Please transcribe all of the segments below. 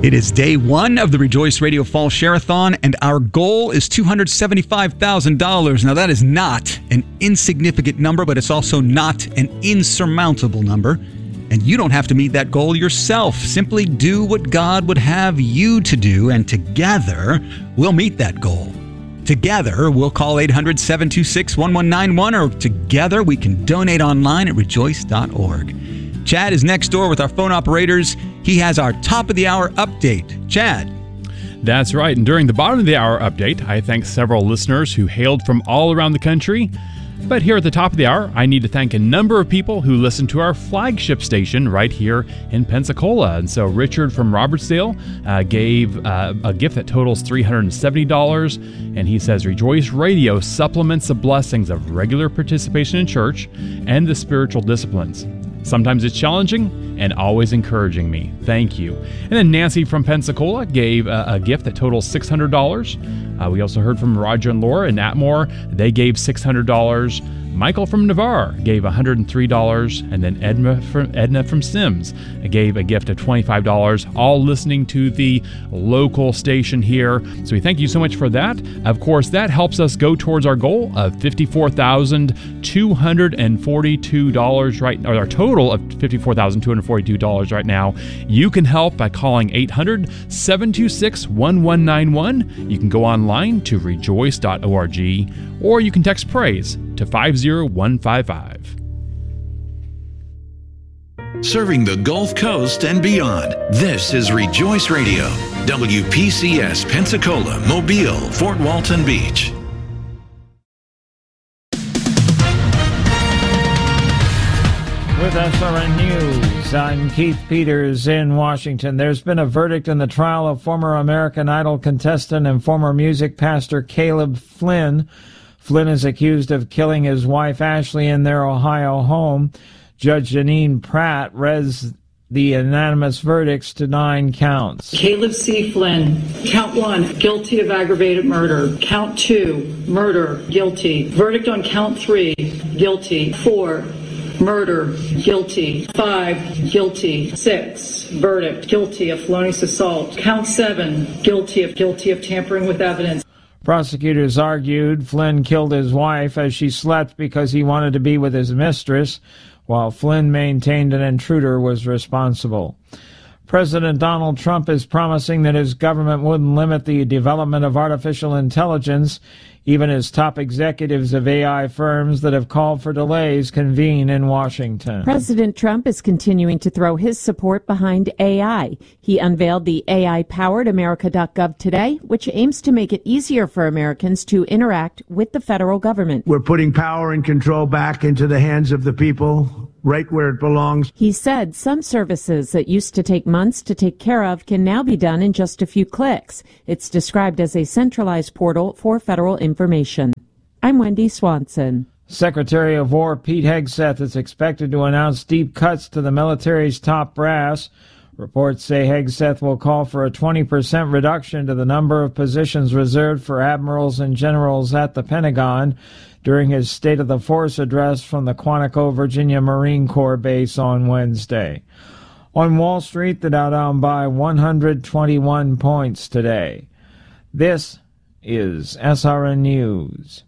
It is day one of the Rejoice Radio Fall Share-a-thon, and our goal is $275,000. Now, that is not an insignificant number, but it's also not an insurmountable number. And you don't have to meet that goal yourself. Simply do what God would have you to do, and together we'll meet that goal. Together, we'll call 800-726-1191, or together we can donate online at rejoice.org. Chad is next door with our phone operators. He has our top of the hour update. Chad. That's right. And during the bottom of the hour update, I thank several listeners who hailed from all around the country. But here at the top of the hour, I need to thank a number of people who listen to our flagship station right here in Pensacola. And so Richard from Robertsdale gave a gift that totals $370. And he says, Rejoice Radio supplements the blessings of regular participation in church and the spiritual disciplines. Sometimes it's challenging and always encouraging me. Thank you. And then Nancy from Pensacola gave a gift that totals $600. We also heard from Roger and Laura in Atmore. They gave $600. Michael from Navarre gave $103, and then Edna from Sims gave a gift of $25, all listening to the local station here. So we thank you so much for that. Of course, that helps us go towards our goal of $54,242 right, or our total of $54,242 right now. You can help by calling 800-726-1191. You can go online to rejoice.org, or you can text praise to 50155. Serving the Gulf Coast and beyond, this is Rejoice Radio, WPCS Pensacola, Mobile, Fort Walton Beach. With SRN News, I'm Keith Peters in Washington. There's been a verdict in the trial of former American Idol contestant and former music pastor Caleb Flynn. Flynn is accused of killing his wife Ashley in their Ohio home. Judge Janine Pratt reads the unanimous verdicts to 9 counts. Caleb C. Flynn, count 1, guilty of aggravated murder. Count 2, murder, guilty. Verdict on count 3, guilty. 4, murder, guilty. 5, guilty. 6, verdict, guilty of felonious assault. Count 7, guilty of tampering with evidence. Prosecutors argued Flynn killed his wife as she slept because he wanted to be with his mistress, while Flynn maintained an intruder was responsible. President Donald Trump is promising that his government wouldn't limit the development of artificial intelligence. Even as top executives of AI firms that have called for delays convene in Washington. President Trump is continuing to throw his support behind AI. He unveiled the AI-powered America.gov today, which aims to make it easier for Americans to interact with the federal government. We're putting power and control back into the hands of the people, right where it belongs. He said some services that used to take months to take care of can now be done in just a few clicks. It's described as a centralized portal for federal information. I'm Wendy Swanson. Secretary of War Pete Hegseth is expected to announce deep cuts to the military's top brass. Reports say Hegseth will call for a 20% reduction to the number of positions reserved for admirals and generals at the Pentagon during his State of the Force address from the Quantico, Virginia Marine Corps base on Wednesday. On Wall Street, the Dow down by 121 points today. This is SRN News.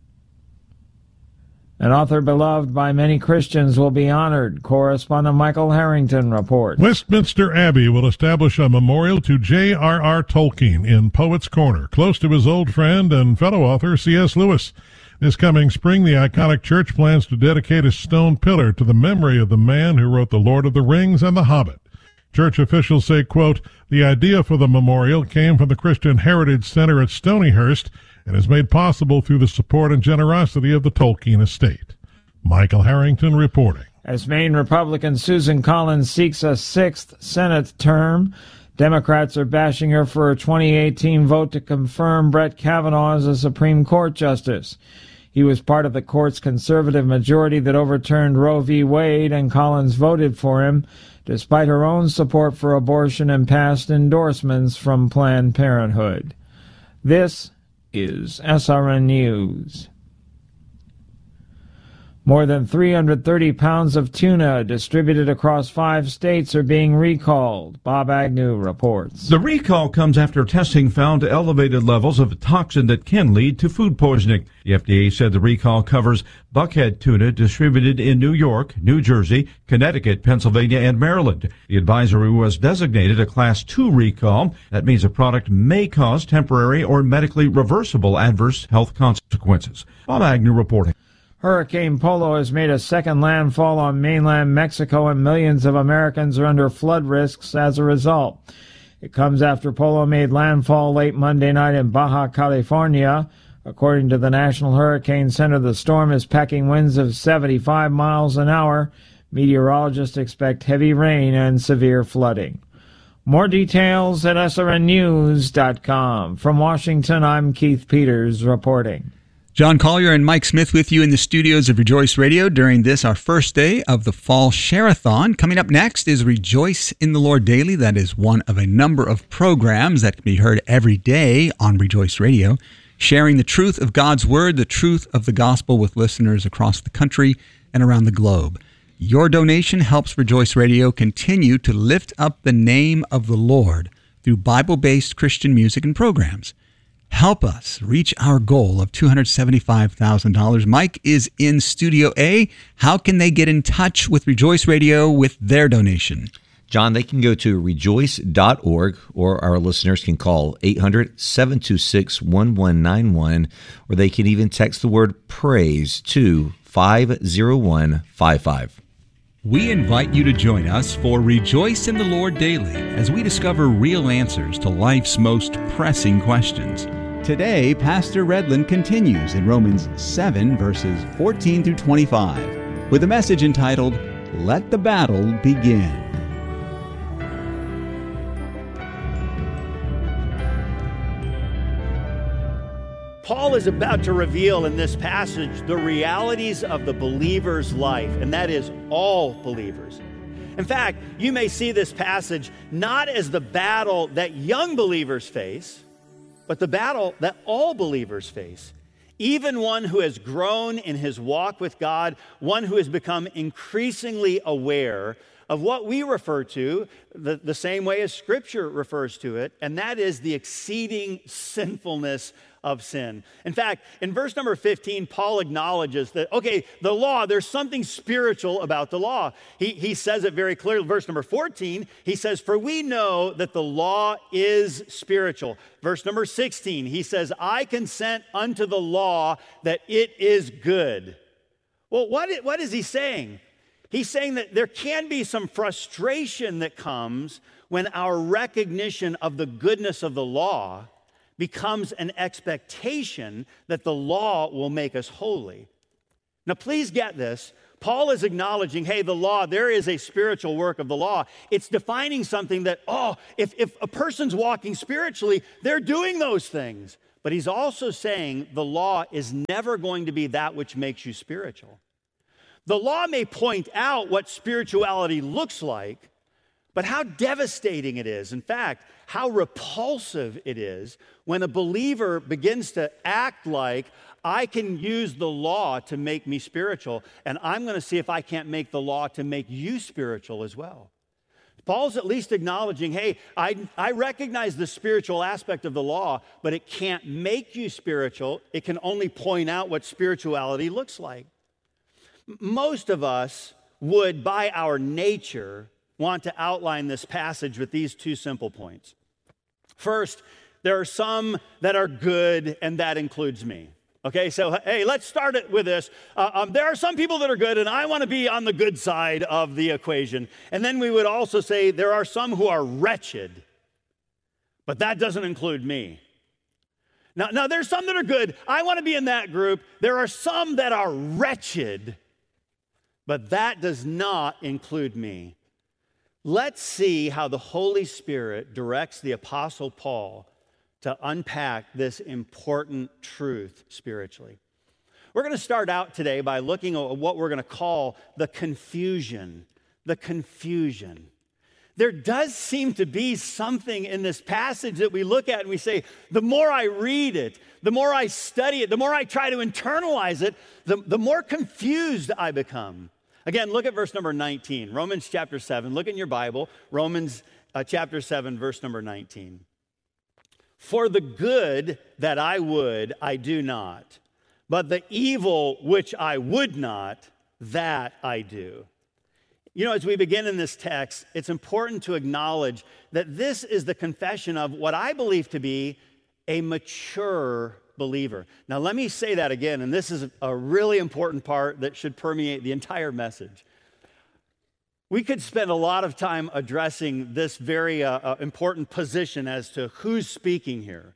An author beloved by many Christians will be honored. Correspondent Michael Harrington reports. Westminster Abbey will establish a memorial to J.R.R. Tolkien in Poets' Corner, close to his old friend and fellow author C.S. Lewis. This coming spring, the iconic church plans to dedicate a stone pillar to the memory of the man who wrote The Lord of the Rings and The Hobbit. Church officials say, quote, the idea for the memorial came from the Christian Heritage Center at Stonyhurst and is made possible through the support and generosity of the Tolkien estate. Michael Harrington reporting. As Maine Republican Susan Collins seeks a 6th Senate term, Democrats are bashing her for a 2018 vote to confirm Brett Kavanaugh as a Supreme Court justice. He was part of the court's conservative majority that overturned Roe v. Wade, and Collins voted for him, despite her own support for abortion and past endorsements from Planned Parenthood. This is SRN News. More than 330 pounds of tuna distributed across 5 states are being recalled. Bob Agnew reports. The recall comes after testing found elevated levels of a toxin that can lead to food poisoning. The FDA said the recall covers buckhead tuna distributed in New York, New Jersey, Connecticut, Pennsylvania, and Maryland. The advisory was designated a Class 2 recall. That means a product may cause temporary or medically reversible adverse health consequences. Bob Agnew reporting. Hurricane Polo has made a second landfall on mainland Mexico, and millions of Americans are under flood risks as a result. It comes after Polo made landfall late Monday night in Baja California. According to the National Hurricane Center, the storm is packing winds of 75 miles an hour. Meteorologists expect heavy rain and severe flooding. More details at srnnews.com. From Washington, I'm Keith Peters reporting. John Collier and Mike Smith with you in the studios of Rejoice Radio during this, our first day of the Fall Share-a-thon. Coming up next is Rejoice in the Lord Daily. That is one of a number of programs that can be heard every day on Rejoice Radio, sharing the truth of God's Word, the truth of the gospel with listeners across the country and around the globe. Your donation helps Rejoice Radio continue to lift up the name of the Lord through Bible-based Christian music and programs. Help us reach our goal of $275,000. Mike is in Studio A. How can they get in touch with Rejoice Radio with their donation? John, they can go to rejoice.org, or our listeners can call 800-726-1191, or they can even text the word praise to 50155. We invite you to join us for Rejoice in the Lord Daily as we discover real answers to life's most pressing questions. Today, Pastor Redland continues in Romans 7, verses 14 through 25, with a message entitled, Let the Battle Begin. Paul is about to reveal in this passage the realities of the believer's life, and that is all believers. In fact, you may see this passage not as the battle that young believers face, but the battle that all believers face. Even one who has grown in his walk with God, one who has become increasingly aware of what we refer to the same way as Scripture refers to it, and that is the exceeding sinfulness of sin. In fact, in verse number 15, Paul acknowledges that, okay, the law, there's something spiritual about the law. He says it very clearly. Verse number 14, he says, for we know that the law is spiritual. Verse number 16, he says, I consent unto the law that it is good. Well, what is he saying? He's saying that there can be some frustration that comes when our recognition of the goodness of the law becomes an expectation that the law will make us holy. Now, please get this. Paul is acknowledging, hey, the law, there is a spiritual work of the law. It's defining something that, if a person's walking spiritually, they're doing those things. But he's also saying the law is never going to be that which makes you spiritual. The law may point out what spirituality looks like, but how devastating it is, in fact, how repulsive it is when a believer begins to act like, I can use the law to make me spiritual, and I'm going to see if I can't make the law to make you spiritual as well. Paul's at least acknowledging, hey, I recognize the spiritual aspect of the law, but it can't make you spiritual. It can only point out what spirituality looks like. Most of us would, by our nature, want to outline this passage with these two simple points. First, there are some that are good, and that includes me. Okay, so hey, let's start it with this. There are some people that are good, and I want to be on the good side of the equation. And then we would also say there are some who are wretched, but that doesn't include me. Now there's some that are good. I want to be in that group. There are some that are wretched, but that does not include me. Let's see how the Holy Spirit directs the Apostle Paul to unpack this important truth spiritually. We're going to start out today by looking at what we're going to call the confusion. The confusion. there does seem to be something in this passage that we look at and we say, the more I read it, the more I study it, the more I try to internalize it, the more confused I become. Again, look at verse number 19, Romans chapter 7. Look in your Bible, Romans chapter 7, verse number 19. For the good that I would, I do not, but the evil which I would not, that I do. You know, as we begin in this text, it's important to acknowledge that this is the confession of what I believe to be a mature believer. Now, let me say that again, and this is a really important part that should permeate the entire message. We could spend a lot of time addressing this very important position as to who's speaking here.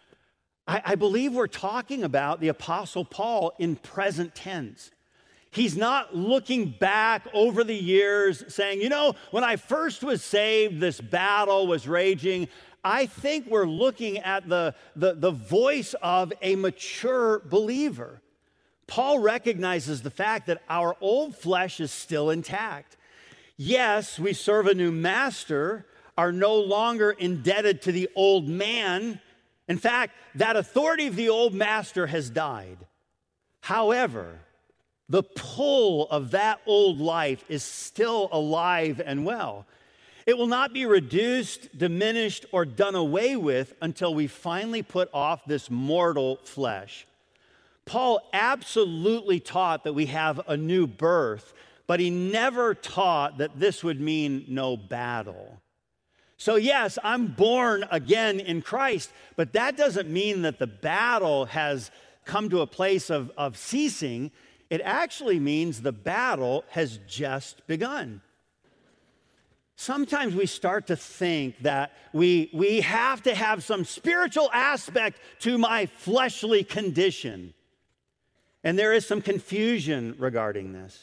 I believe we're talking about the Apostle Paul in present tense. He's not looking back over the years saying, you know, when I first was saved, this battle was raging. I think we're looking at the voice of a mature believer. Paul recognizes the fact that our old flesh is still intact. Yes, we serve a new master, are no longer indebted to the old man. In fact, that authority of the old master has died. However, the pull of that old life is still alive and well. It will not be reduced, diminished, or done away with until we finally put off this mortal flesh. Paul absolutely taught that we have a new birth, but he never taught that this would mean no battle. So yes, I'm born again in Christ, but that doesn't mean that the battle has come to a place of ceasing. It actually means the battle has just begun. Sometimes we start to think that we have to have some spiritual aspect to my fleshly condition. And there is some confusion regarding this.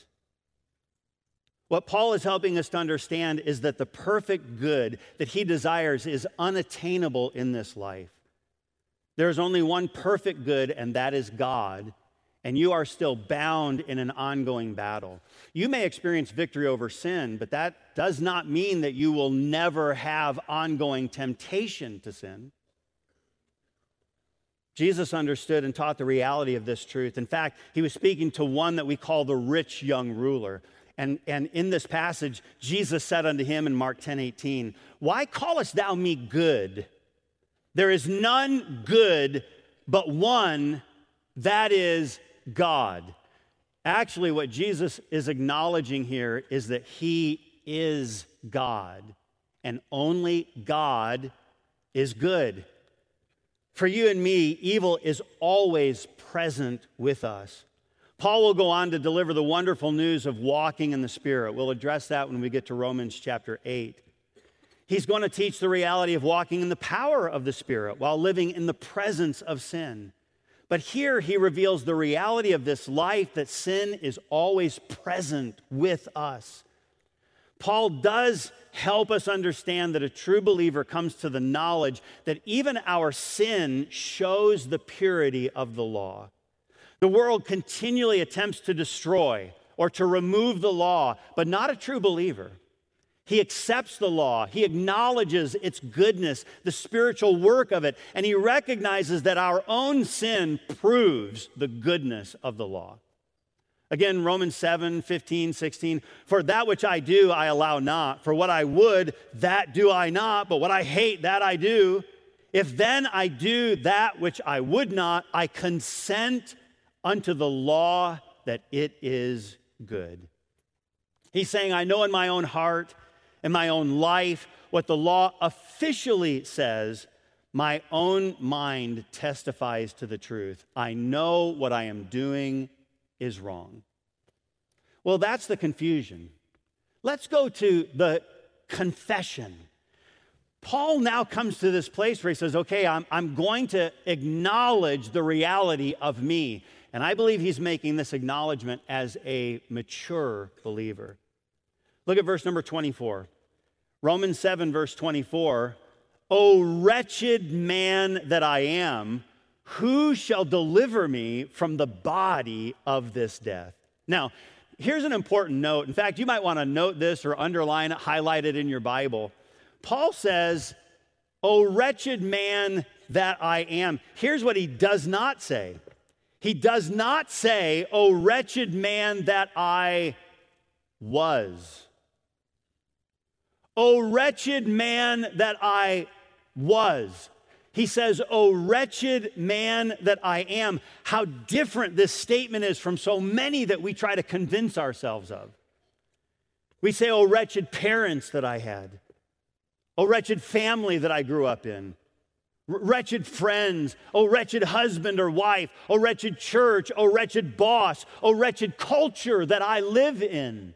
What Paul is helping us to understand is that the perfect good that he desires is unattainable in this life. There is only one perfect good, and that is God. And you are still bound in an ongoing battle. You may experience victory over sin, but that does not mean that you will never have ongoing temptation to sin. Jesus understood and taught the reality of this truth. In fact, he was speaking to one that we call the rich young ruler. And in this passage, Jesus said unto him in Mark 10:18, why callest thou me good? There is none good but one, that is God. Actually, what Jesus is acknowledging here is that he is God, and only God is good. For you and me, evil is always present with us. Paul will go on to deliver the wonderful news of walking in the Spirit. We'll address that when we get to Romans chapter 8. He's going to teach the reality of walking in the power of the Spirit while living in the presence of sin. But here he reveals the reality of this life, that sin is always present with us. Paul does help us understand that a true believer comes to the knowledge that even our sin shows the purity of the law. The world continually attempts to destroy or to remove the law, but not a true believer. He accepts the law. He acknowledges its goodness, the spiritual work of it, and he recognizes that our own sin proves the goodness of the law. Again, Romans 7:15-16, for that which I do, I allow not. For what I would, that do I not. But what I hate, that I do. If then I do that which I would not, I consent unto the law that it is good. He's saying, I know in my own heart, in my own life, what the law officially says, my own mind testifies to the truth. I know what I am doing is wrong. Well, that's the confusion. Let's go to the confession. Paul now comes to this place where he says, okay, I'm going to acknowledge the reality of me. And I believe he's making this acknowledgement as a mature believer. Look at verse number 24. Romans 7, verse 24. O wretched man that I am, who shall deliver me from the body of this death? Now, here's an important note. In fact, you might want to note this or underline it, highlight it in your Bible. Paul says, "O wretched man that I am." Here's what he does not say. He does not say, "O wretched man that I was." "O wretched man that I was." He says, "O wretched man that I am." How different this statement is from so many that we try to convince ourselves of. We say, "O wretched parents that I had." "O wretched family that I grew up in." "Wretched friends." "O wretched husband or wife." "O wretched church." "O wretched boss." "O wretched culture that I live in."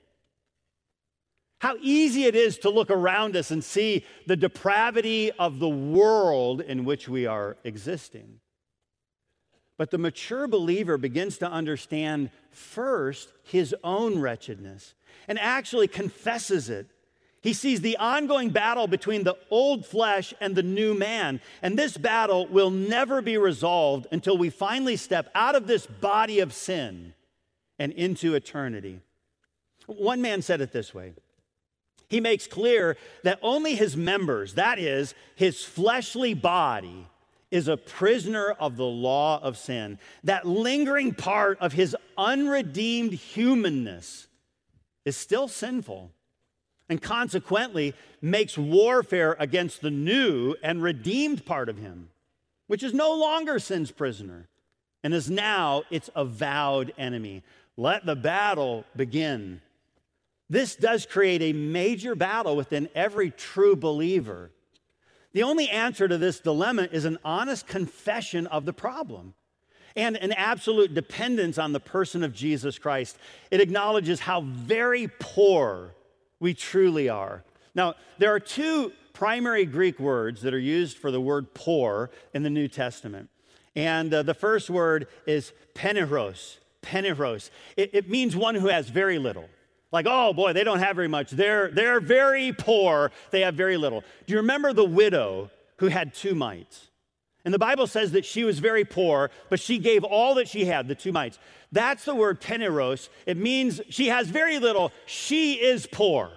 How easy it is to look around us and see the depravity of the world in which we are existing. But the mature believer begins to understand first his own wretchedness and actually confesses it. He sees the ongoing battle between the old flesh and the new man. And this battle will never be resolved until we finally step out of this body of sin and into eternity. One man said it this way. He makes clear that only his members, that is, his fleshly body, is a prisoner of the law of sin. That lingering part of his unredeemed humanness is still sinful and consequently makes warfare against the new and redeemed part of him, which is no longer sin's prisoner and is now its avowed enemy. Let the battle begin. This does create a major battle within every true believer. The only answer to this dilemma is an honest confession of the problem and an absolute dependence on the person of Jesus Christ. It acknowledges how very poor we truly are. Now, there are two primary Greek words that are used for the word poor in the New Testament. And the first word is peneros. Peneros. It means one who has very little. Like, oh boy, they don't have very much. They're very poor. They have very little. Do you remember the widow who had 2 mites? And the Bible says that she was very poor, but she gave all that she had, the 2 mites. That's the word peneros. It means she has very little. She is poor.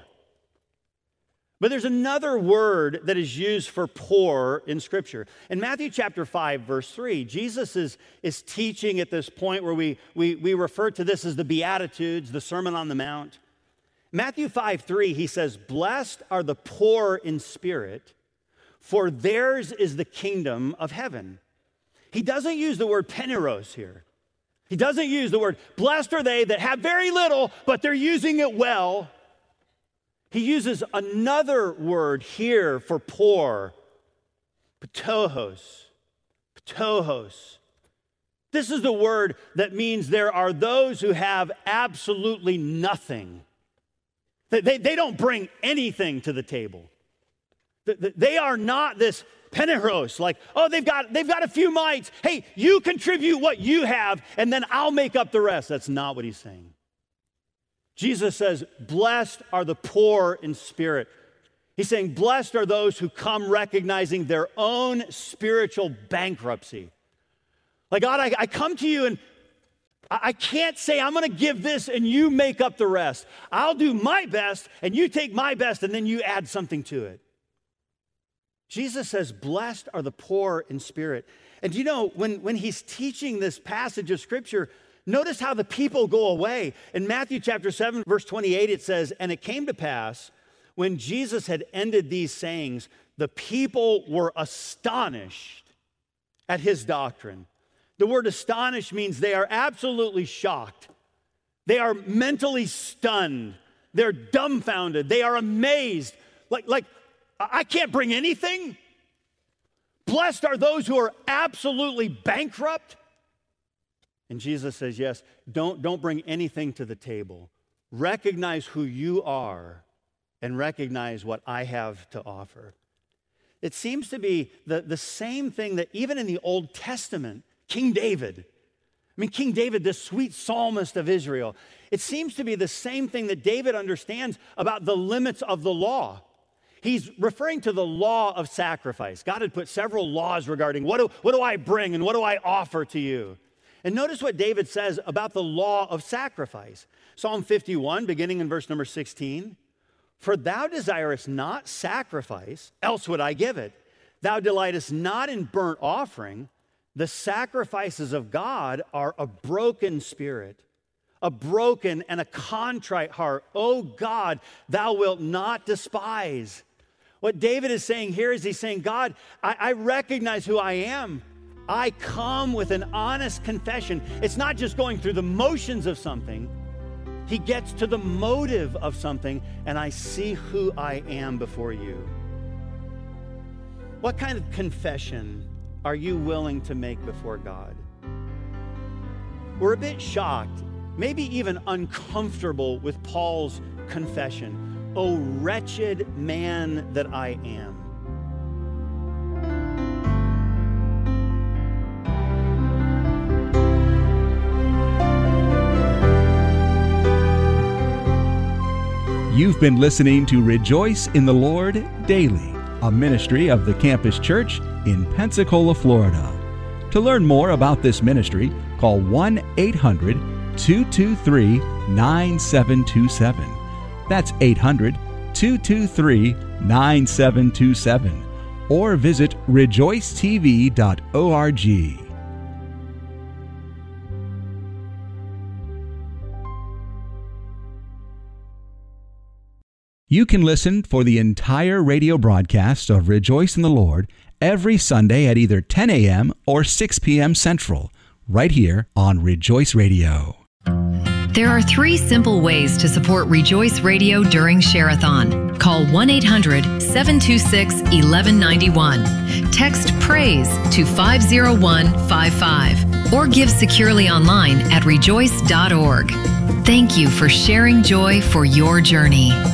But there's another word that is used for poor in Scripture. In Matthew chapter 5, verse 3, Jesus is teaching at this point where we refer to this as the Beatitudes, the Sermon on the Mount. Matthew 5:3, he says, "Blessed are the poor in spirit, for theirs is the kingdom of heaven." He doesn't use the word peneros here. He doesn't use the word, blessed are they that have very little, but they're using it well. He uses another word here for poor, ptohos. Ptohos. This is the word that means there are those who have absolutely nothing. They don't bring anything to the table. They are not this peneros, like, oh, they've got a few mites. Hey, you contribute what you have, and then I'll make up the rest. That's not what he's saying. Jesus says, blessed are the poor in spirit. He's saying, blessed are those who come recognizing their own spiritual bankruptcy. Like, God, I come to you and I can't say I'm going to give this and you make up the rest. I'll do my best and you take my best and then you add something to it. Jesus says, blessed are the poor in spirit. And you know, when he's teaching this passage of Scripture, notice how the people go away. In Matthew chapter 7, verse 28, it says, "And it came to pass, when Jesus had ended these sayings, the people were astonished at his doctrine." The word astonished means they are absolutely shocked. They are mentally stunned. They're dumbfounded. They are amazed. Like I can't bring anything? Blessed are those who are absolutely bankrupt. And Jesus says, yes, don't bring anything to the table. Recognize who you are and recognize what I have to offer. It seems to be the same thing that even in the Old Testament, King David, this sweet psalmist of Israel, it seems to be the same thing that David understands about the limits of the law. He's referring to the law of sacrifice. God had put several laws regarding what do I bring and what do I offer to you. And notice what David says about the law of sacrifice. Psalm 51, beginning in verse number 16. For thou desirest not sacrifice, else would I give it. Thou delightest not in burnt offering. The sacrifices of God are a broken spirit, a broken and a contrite heart. O God, thou wilt not despise. What David is saying here is he's saying, God, I recognize who I am. I come with an honest confession. It's not just going through the motions of something. He gets to the motive of something, and I see who I am before you. What kind of confession are you willing to make before God? We're a bit shocked, maybe even uncomfortable with Paul's confession. O wretched man that I am. You've been listening to Rejoice in the Lord Daily, a ministry of the Campus Church in Pensacola, Florida. To learn more about this ministry, call 1-800-223-9727. That's 800-223-9727. Or visit rejoicetv.org. You can listen for the entire radio broadcast of Rejoice in the Lord every Sunday at either 10 a.m. or 6 p.m. Central, right here on Rejoice Radio. There are 3 simple ways to support Rejoice Radio during Share-a-thon. Call 1-800-726-1191. Text PRAISE to 50155 or give securely online at rejoice.org. Thank you for sharing joy for your journey.